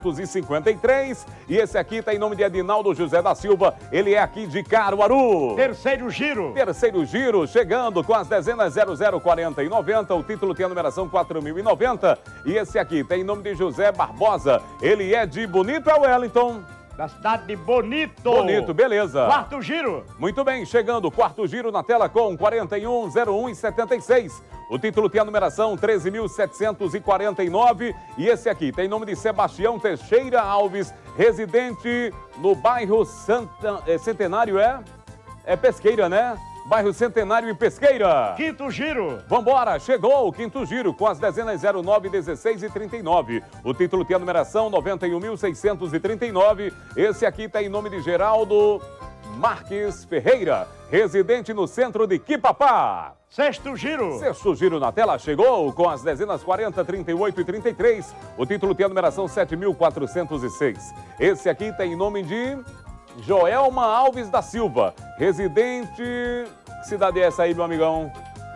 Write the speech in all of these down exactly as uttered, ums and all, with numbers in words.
e cinquenta e três, e esse aqui está em nome de Edinaldo José da Silva, ele é aqui de Caruaru. Terceiro giro. Terceiro giro, chegando com as dezenas zero zero quarenta e noventa, o título tem a numeração quatro mil e noventa, e esse aqui tem em nome de José Barbosa, ele é de Bonito, é Wellington. Da cidade de Bonito. Bonito, beleza. Quarto giro. Muito bem, chegando, quarto giro na tela com quarenta e um zero um e setenta e seis. O título tem a numeração treze mil setecentos e quarenta e nove. E esse aqui tem nome de Sebastião Teixeira Alves, residente no bairro Santa, é, Centenário, é? É Pesqueira, né? Bairro Centenário e Pesqueira. Quinto giro. Vambora, chegou o quinto giro com as dezenas zero nove, dezesseis e trinta e nove. O título tem a numeração noventa e um mil seiscentos e trinta e nove. Esse aqui está em nome de Geraldo Marques Ferreira, residente no centro de Quipapá. Sexto giro. Sexto giro na tela chegou com as dezenas quarenta, trinta e oito e trinta e três. O título tem a numeração sete mil quatrocentos e seis. Esse aqui está em nome de Joelma Alves da Silva, residente... Que cidade é essa aí, meu amigão?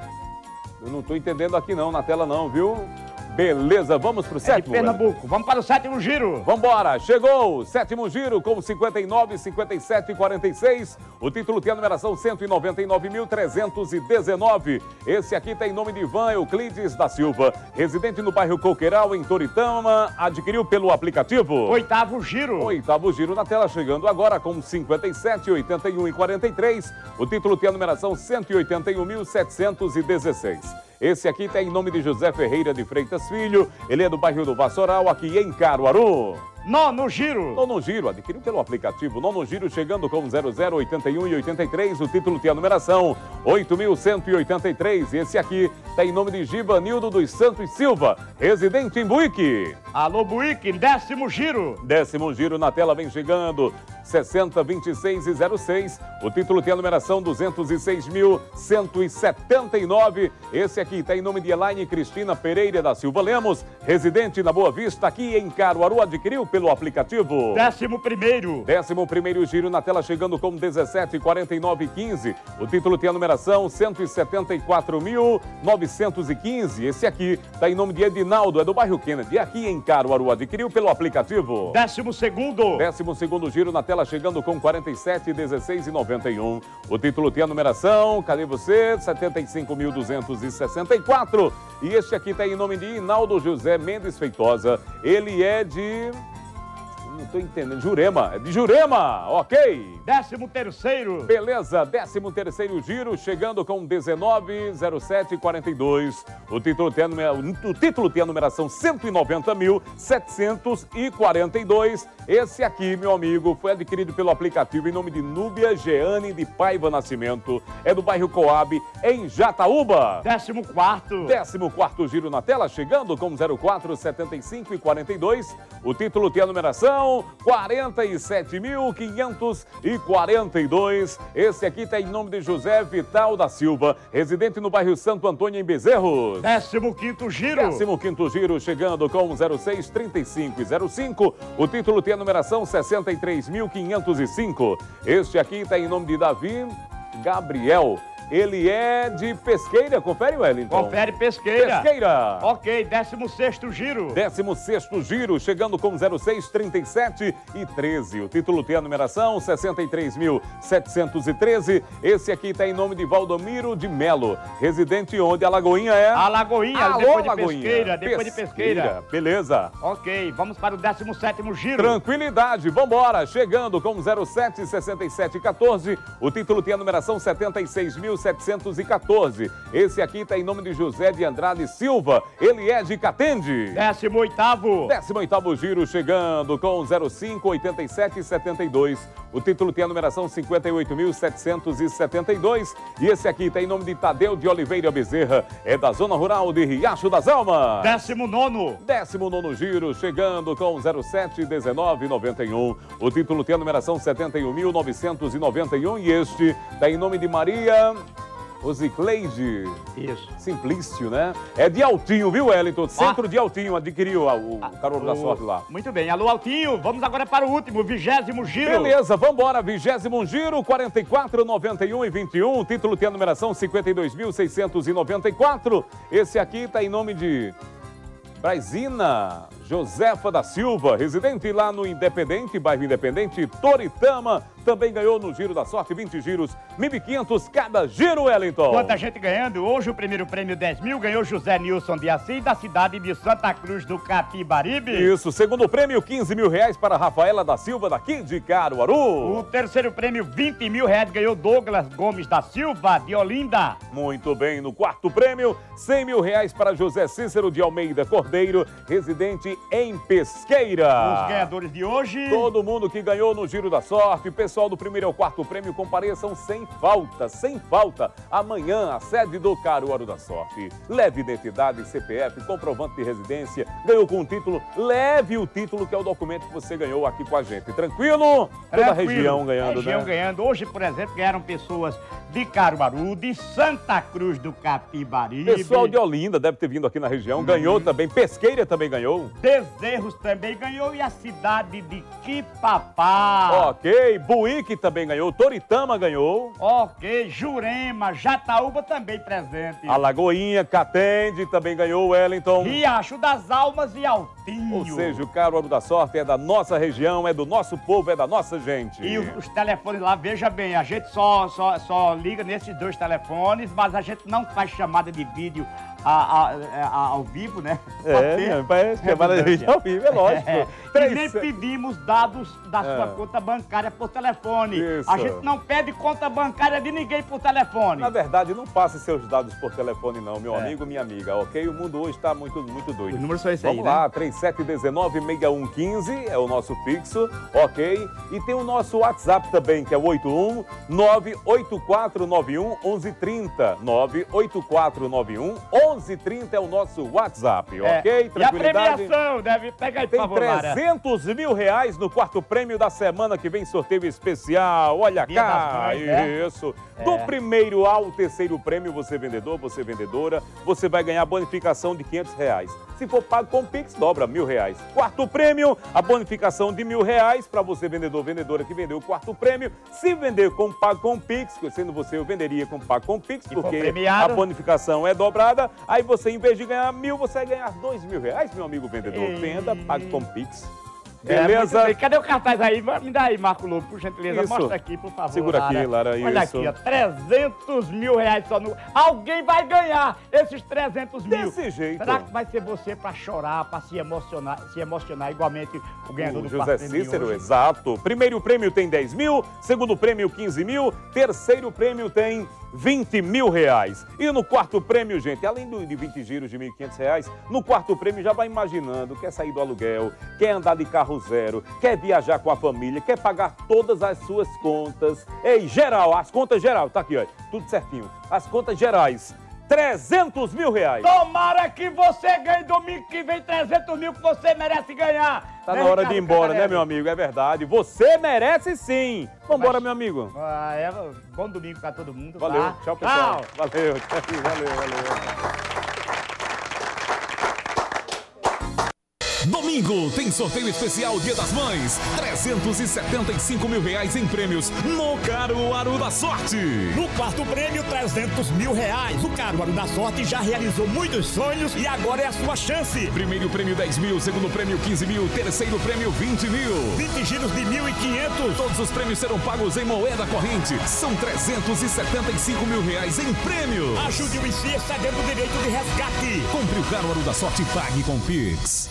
Eu não estou entendendo aqui não, na tela não, viu? Beleza, vamos para o sétimo. É de Pernambuco. Vamos para o sétimo giro. Vambora, chegou o sétimo giro com cinquenta e nove, cinquenta e sete e quarenta e seis. O título tem a numeração cento e noventa e nove mil trezentos e dezenove. Esse aqui tem nome de Ivan Euclides da Silva, residente no bairro Coqueiral, em Toritama, adquiriu pelo aplicativo. Oitavo giro. Oitavo giro na tela, chegando agora com cinquenta e sete, oitenta e um e quarenta e três. O título tem a numeração cento e oitenta e um mil setecentos e dezesseis. Esse aqui tem em nome de José Ferreira de Freitas Filho, ele é do bairro do Vassoural, aqui em Caruaru. Nono giro. Nono giro, adquiriu pelo aplicativo. Nono giro chegando com zero zero, oitenta e um e oitenta e três. O título tem a numeração oito mil cento e oitenta e três. Esse aqui tem em nome de Givanildo dos Santos Silva, residente em Buíque. Alô, Buíque, décimo giro. Décimo giro na tela vem chegando. sessenta, vinte e seis e zero seis. O título tem a numeração duzentos e seis mil cento e setenta e nove. Esse aqui está em nome de Elaine Cristina Pereira da Silva Lemos, residente na Boa Vista, aqui em Caruaru, adquiriu pelo aplicativo. Décimo primeiro. Décimo primeiro giro na tela chegando com dezessete, quarenta e nove e quinze. O título tem a numeração cento e setenta e quatro mil novecentos e quinze. Esse aqui está em nome de Edinaldo, é do bairro Kennedy, aqui em Caruaru, adquiriu pelo aplicativo. Décimo segundo. Décimo segundo giro na tela chegando com quarenta e sete, dezesseis e noventa e um. O título tem a numeração, cadê você? setenta e cinco mil duzentos e sessenta e quatro. E este aqui está em nome de Inaldo José Mendes Feitosa. Ele é de... Não estou entendendo. Jurema. É de Jurema, ok. Décimo terceiro. Beleza, décimo terceiro giro, chegando com dezenove, zero sete, quarenta e dois. O título tem a, numera... o título tem a numeração cento e noventa mil setecentos e quarenta e dois. Esse aqui, meu amigo, foi adquirido pelo aplicativo em nome de Núbia Jeane de Paiva Nascimento. É do bairro Coab, em Jataúba. Décimo quarto. Décimo quarto giro na tela, chegando com zero quatro, setenta e cinco e quarenta e dois. O título tem a numeração quarenta e sete mil quinhentos e quarenta e dois. Esse aqui está em nome de José Vital da Silva, residente no bairro Santo Antônio, em Bezerros. Décimo quinto giro. Décimo quinto giro, chegando com zero seis, trinta e cinco e zero cinco. O título tem a numeração sessenta e três mil quinhentos e cinco. Este aqui está em nome de Davi Gabriel. Ele é de Pesqueira, confere, Wellington? Confere, Pesqueira. Pesqueira. Ok, décimo sexto giro. Décimo sexto giro, chegando com zero seis, trinta e sete e treze. O título tem a numeração sessenta e três mil setecentos e treze. Esse aqui está em nome de Valdomiro de Melo, residente onde? A Lagoinha é? A Lagoinha, Alô, depois de Lagoinha. Pesqueira, depois Pesqueira. de Pesqueira. Beleza. Ok, vamos para o décimo sétimo giro. Tranquilidade, vambora, chegando com zero sete, sessenta e sete e quatorze. O título tem a numeração setenta e seis mil setecentos e quatorze. Esse aqui está em nome de José de Andrade Silva, ele é de Catende. Décimo oitavo. Décimo oitavo giro, chegando com zero cinco, oitenta e sete e setenta e dois. O título tem a numeração cinquenta e oito mil setecentos e setenta e dois. E esse aqui está em nome de Tadeu de Oliveira Bezerra, é da zona rural de Riacho das Almas. Décimo nono. Décimo nono giro, chegando com zero sete, dezenove, noventa e um. O título tem a numeração setenta e um mil novecentos e noventa e um. E este está em nome de Maria Osicleide. Isso. Simplício, né? É de Altinho, viu, Wellington? Centro ah. de Altinho, adquiriu o ah, Carouro da Sorte lá. Muito bem. Alô, Altinho. Vamos agora para o último, vigésimo giro. Beleza, vambora. Vigésimo giro, quarenta e quatro, noventa e um e vinte e um. O título tem a numeração cinquenta e dois mil seiscentos e noventa e quatro. Esse aqui tá em nome de Braisina Josefa da Silva, residente lá no Independente, bairro Independente, Toritama, também ganhou no Giro da Sorte, vinte giros, mil e quinhentos cada giro, Wellington. Quanta gente ganhando. Hoje o primeiro prêmio dez mil ganhou José Nilson de Assis, da cidade de Santa Cruz do Capibaribe. Isso, segundo prêmio, quinze mil reais para Rafaela da Silva, daqui de Caruaru. O terceiro prêmio, vinte mil reais, ganhou Douglas Gomes da Silva, de Olinda. Muito bem, no quarto prêmio, cem mil reais para José Cícero de Almeida Cordeiro, residente em Pesqueira. Os ganhadores de hoje... Todo mundo que ganhou no Giro da Sorte, pessoal do primeiro ao quarto prêmio, compareçam sem falta, sem falta. Amanhã, a sede do Caruaru da Sorte. Leve identidade, C P F, comprovante de residência, ganhou com o título, leve o título, que é o documento que você ganhou aqui com a gente. Tranquilo? Toda a região ganhando, região né? ganhando. Hoje, por exemplo, ganharam pessoas de Caruaru, de Santa Cruz do Capibaribe. Pessoal de Olinda deve ter vindo aqui na região, hum. ganhou também. Pesqueira também ganhou. Bezerros também ganhou e a cidade de Quipapá. Ok, Buíque também ganhou, Toritama ganhou. Ok, Jurema, Jataúba também presente. Alagoinha, Catende também ganhou, Wellington. Riacho das Almas e Altinho. Ou seja, o Caruaru da Sorte é da nossa região, é do nosso povo, é da nossa gente. E os, os telefones lá, veja bem, a gente só, só, só liga nesses dois telefones, mas a gente não faz chamada de vídeo a, a, a, ao vivo, né? É, parece chamada de vídeo ao vivo, é lógico. É. Três... E nem pedimos dados da sua é. conta bancária por telefone. Isso. A gente não pede conta bancária de ninguém por telefone. Na verdade, não passe seus dados por telefone não, meu é. amigo, minha amiga, ok? O mundo hoje está muito, muito doido. Os números são esses Vamos aí, lá, né? três sete um nove, seis um um cinco é o nosso fixo, ok? E tem o nosso WhatsApp também, que é o oito um nove oito quatro nove um um um três zero. nove oito quatro nove um um um três zero é o nosso WhatsApp, é. ok? E a premiação, deve pegar aí, por Tem favor, trezentos mil reais no quarto prêmio da semana que vem, sorteio especial. Olha Dia cá, das Mães, né? isso. É. Do primeiro ao terceiro prêmio, você vendedor, você vendedora, você vai ganhar bonificação de quinhentos reais. Se for pago com Pix, dobra mil reais. Quarto prêmio, a bonificação de mil reais para você, vendedor, vendedora que vendeu o quarto prêmio. Se vender com pago com Pix, sendo você, eu venderia com pago com Pix, porque a bonificação é dobrada. Aí você, em vez de ganhar mil, você vai ganhar dois mil reais, meu amigo vendedor. E... Venda, pague com Pix. Beleza? É, cadê o cartaz aí? Me dá aí, Marco Lobo, por gentileza. Isso. Mostra aqui, por favor. Segura Lara. aqui, Lara. Olha isso. aqui, ó, trezentos mil reais só no... Alguém vai ganhar esses trezentos mil. Desse jeito. Será que vai ser você pra chorar, pra se emocionar, se emocionar igualmente o ganhador o do José quarto prêmio Cícero, hoje? exato. Primeiro prêmio tem dez mil, segundo prêmio quinze mil, terceiro prêmio tem vinte mil reais. E no quarto prêmio, gente, além do, de vinte giros de mil e quinhentos reais, no quarto prêmio já vai imaginando, quer sair do aluguel, quer andar de carro zero, quer viajar com a família, quer pagar todas as suas contas. Ei, geral, as contas geral, tá aqui, ó, tudo certinho. As contas gerais, trezentos mil reais. Tomara que você ganhe domingo que vem trezentos mil que você merece ganhar. Tá né, na hora Ricardo de ir embora, Cantarelli? né, meu amigo? É verdade. Você merece sim. Vambora, Mas... meu amigo. Ah, é, bom domingo pra todo mundo. Valeu. Tá? Tchau, pessoal. Tchau. Valeu. Valeu, valeu. Domingo tem sorteio especial Dia das Mães. trezentos e setenta e cinco mil reais em prêmios no Caruaru da Sorte. No quarto prêmio, trezentos mil reais. O Caruaru da Sorte já realizou muitos sonhos e agora é a sua chance. Primeiro prêmio dez mil, segundo prêmio quinze mil, terceiro prêmio vinte mil. vinte giros de mil e quinhentos. Todos os prêmios serão pagos em moeda corrente. São trezentos e setenta e cinco mil reais em prêmios. Ajude o I C I cedendo o direito de resgate. Compre o Caruaru da Sorte e pague com Pix.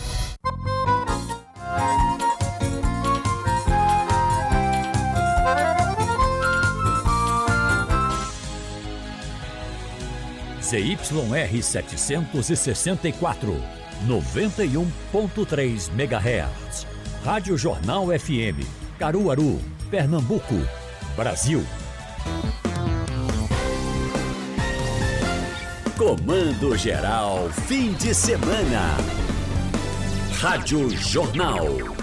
Z Y R setecentos e sessenta e quatro, noventa e um ponto três megahertz. Rádio Jornal F M, Caruaru, Pernambuco, Brasil. Comando Geral, fim de semana. Rádio Jornal.